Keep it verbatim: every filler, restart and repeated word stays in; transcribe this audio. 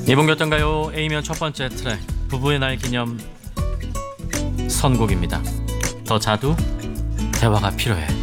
이번 결정가요 A면 첫 번째 트랙 부부의 날 기념 선곡입니다. 더 자두 대화가 필요해.